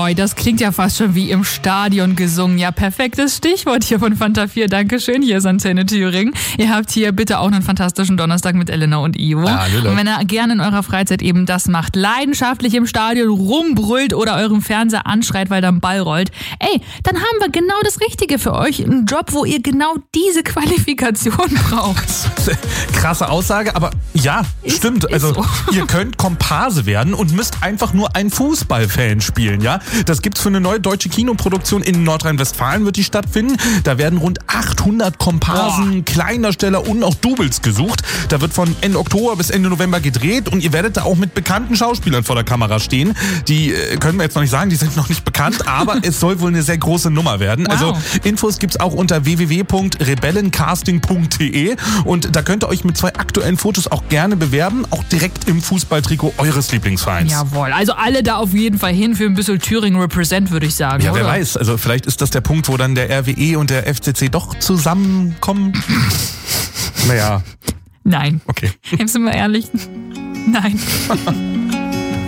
Boy, das klingt ja fast schon wie im Stadion gesungen. Ja, perfektes Stichwort hier von Fanta 4. Dankeschön, hier ist Antenne Thüringen. Ihr habt hier bitte auch einen fantastischen Donnerstag mit Elena und Ivo. Und wenn ihr gerne in eurer Freizeit eben das macht, leidenschaftlich im Stadion rumbrüllt oder euren Fernseher anschreit, weil da ein Ball rollt, dann haben wir genau das Richtige für euch. Einen Job, wo ihr genau diese Qualifikation braucht. Krasse Aussage, aber ja, stimmt. Also so. Ihr könnt Komparse werden und müsst einfach nur einen Fußballfan spielen, ja? Das gibt's für eine neue deutsche Kinoproduktion in Nordrhein-Westfalen wird die stattfinden. Da werden rund 800 Komparsen, Kleindarsteller und auch Doubles gesucht. Da wird von Ende Oktober bis Ende November gedreht und ihr werdet da auch mit bekannten Schauspielern vor der Kamera stehen. Die können wir jetzt noch nicht sagen, die sind noch nicht bekannt, aber es soll wohl eine sehr große Nummer werden. Wow. Also Infos gibt's auch unter www.rebellencasting.de und da könnt ihr euch mit 2 aktuellen Fotos auch gerne bewerben, auch direkt im Fußballtrikot eures Lieblingsvereins. Jawohl, also alle da auf jeden Fall hin für ein bisschen Thüringen Represent, würde ich sagen. Ja, oder? wer weiß. Also vielleicht ist das der Punkt, wo dann der RWE und der FCC doch zusammenkommen. Naja. Nein. Okay. Sind wir ehrlich? Nein.